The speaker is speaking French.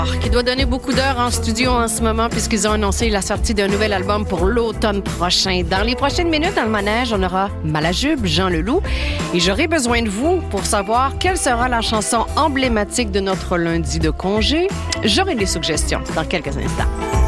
qui doit donner beaucoup d'heures en studio en ce moment puisqu'ils ont annoncé la sortie d'un nouvel album pour l'automne prochain. Dans les prochaines minutes, dans le manège, on aura Malajube, Jean Leloup. Et j'aurai besoin de vous pour savoir quelle sera la chanson emblématique de notre lundi de congé. J'aurai des suggestions dans quelques instants.